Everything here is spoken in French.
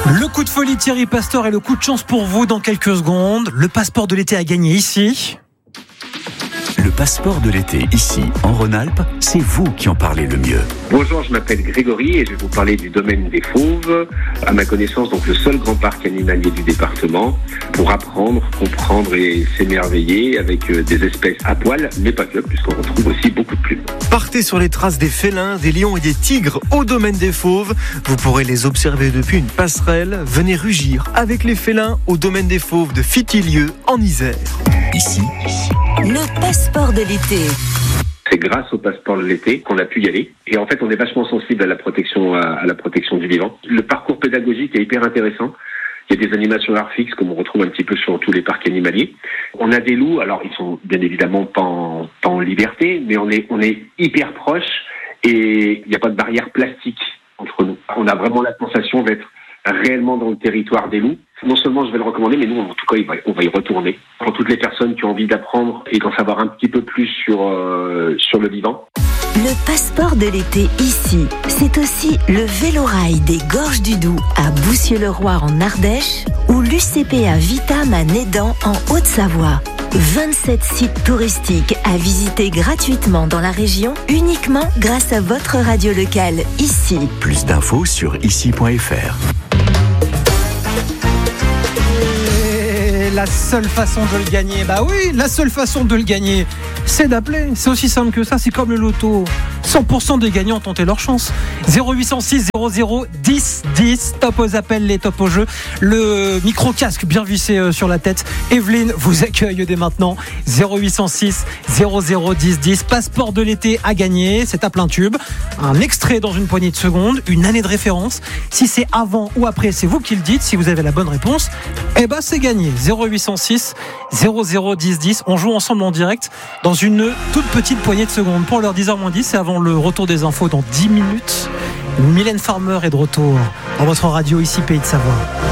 Le coup de folie Thierry Pasteur et le coup de chance pour vous dans quelques secondes. Le passeport de l'été à gagner ici. Le passeport de l'été, ici, en Rhône-Alpes, c'est vous qui en parlez le mieux. Bonjour, je m'appelle Grégory et je vais vous parler du domaine des Fauves. À ma connaissance, donc le seul grand parc animalier du département pour apprendre, comprendre et s'émerveiller avec des espèces à poil, mais pas que, puisqu'on retrouve aussi beaucoup de plumes. Partez sur les traces des félins, des lions et des tigres au domaine des Fauves. Vous pourrez les observer depuis une passerelle. Venez rugir avec les félins au domaine des Fauves de Fitilieu en Isère. Ici, le passeport de l'été. C'est grâce au passeport de l'été qu'on a pu y aller. Et en fait, on est vachement sensible à la protection du vivant. Le parcours pédagogique est hyper intéressant. Il y a des animations art fixe comme on retrouve un petit peu sur tous les parcs animaliers. On a des loups, alors ils sont bien évidemment pas en liberté, mais on est hyper proches et il n'y a pas de barrière plastique entre nous. On a vraiment la sensation d'être réellement dans le territoire des loups. Non seulement je vais le recommander, mais nous, en tout cas, on va y retourner. Pour toutes les personnes qui ont envie d'apprendre et d'en savoir un petit peu plus sur le vivant. Le passeport de l'été ici, c'est aussi le vélorail des Gorges du Doubs à Boussieu-le-Roi en Ardèche ou l'UCPA Vitam à Nédan en Haute-Savoie. 27 sites touristiques à visiter gratuitement dans la région, uniquement grâce à votre radio locale, ici. plus d'infos sur ici.fr. La seule façon de le gagner, la seule façon de le gagner, c'est d'appeler. C'est aussi simple que ça, c'est comme le loto. 100% des gagnants ont tenté leur chance. 0806 00 10 10. Top aux appels, les top au jeu. Le micro-casque bien vissé sur la tête. Evelyne vous accueille dès maintenant. 0806 00 10 10. Passeport de l'été à gagner. C'est à plein tube. Un extrait dans une poignée de secondes. Une année de référence. Si c'est avant ou après, c'est vous qui le dites. Si vous avez la bonne réponse, c'est gagné. 0806 00 10 10. On joue ensemble en direct dans une toute petite poignée de secondes. Pour l'heure 10h-10, c'est avant le retour des infos dans 10 minutes. Mylène Farmer est de retour dans votre radio ici, Pays de Savoie.